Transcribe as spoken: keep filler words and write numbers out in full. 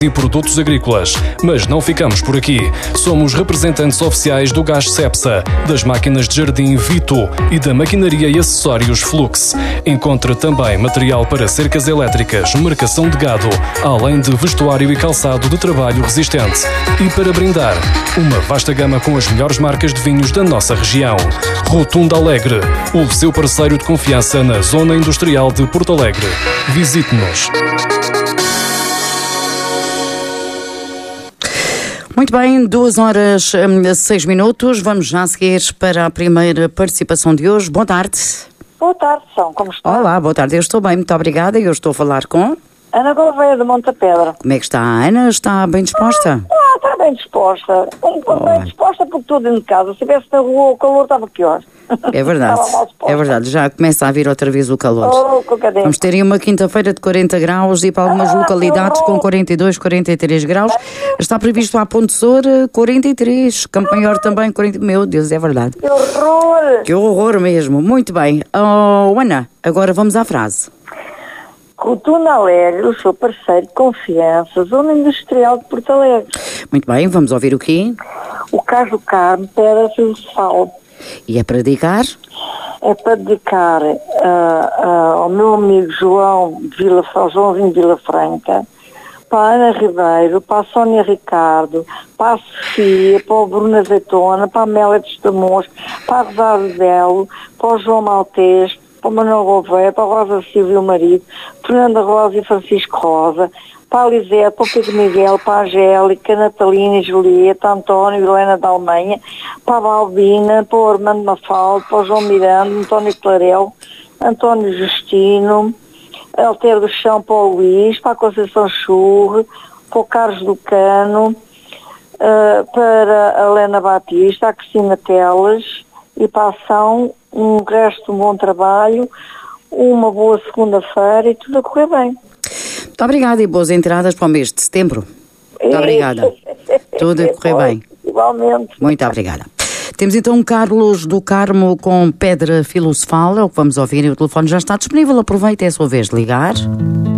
e produtos agrícolas. Mas não ficamos por aqui. Somos representantes oficiais do gás Cepsa, das máquinas de jardim Vito e da maquinaria e acessórios Flux. Encontra também material para cercas elétricas, marcação de gado, além de vestuário e calçado de trabalho resistente. E para brindar, uma vasta gama com as melhores marcas de vinhos da nossa região. Rotunda Alegre, o seu parceiro de confiança na Zona Industrial de Porto Alegre. Visite-nos. Muito bem, duas horas e seis minutos. Vamos já seguir para a primeira participação de hoje. Boa tarde. Boa tarde, São. Como está? Olá, boa tarde. Eu estou bem, muito obrigada. Eu estou a falar com... Ana Gouveia, de Monte Pedra. Como é que está a Ana? Está bem disposta? Ah, está bem disposta. Um pouco bem disposta por tudo em casa. Se estivesse na rua, o calor estava pior. É verdade, é verdade. Já começa a vir outra vez o calor. Oh, cocadinho. Vamos ter aí uma quinta-feira de quarenta graus e para algumas Ah, localidades com quarenta e dois, quarenta e três graus. Está previsto a Ponte Soura quarenta e três, Campo Maior também quarenta. Meu Deus, é verdade. Que horror! Que horror mesmo. Muito bem. Oh, Ana, agora vamos à frase. Rotunda Alegre, o seu parceiro de confiança, Zona Industrial de Porto Alegre. Muito bem, vamos ouvir o quê? O Caso Carmo, Pedra Filosofal. E é para dedicar? É para dedicar uh, uh, ao meu amigo João de Vila, Joãozinho de Vila Franca, para a Ana Ribeiro, para a Sónia Ricardo, para a Sofia, para o Bruno Azeitona, para a Amélia de Estamos, para a Rosário Belo, para o João Maltês, para o Manuel Gouveia, para a Rosa Silva e o marido, Fernanda Rosa e Francisco Rosa, para a Lisete, para o Pedro Miguel, para a Angélica, Natalina e Julieta, António e Helena da Almeida, para a Balbina, para o Armando Mafaldo, para o João Miranda, António Clarel, António Justino, Altero do Chão, para o Luís, para a Conceição Churre, para o Carlos do Cano, uh, para a Helena Batista, a Cristina Telas e para a Ação, um resto de um bom trabalho, uma boa segunda-feira e tudo a correr bem. Muito obrigada e boas entradas para o mês de setembro. Muito obrigada. Tudo a correr bem. Igualmente. Muito obrigada. Temos então Carlos do Carmo com Pedra Filosofal, é o que vamos ouvir e o telefone já está disponível. Aproveita, é a sua vez de ligar.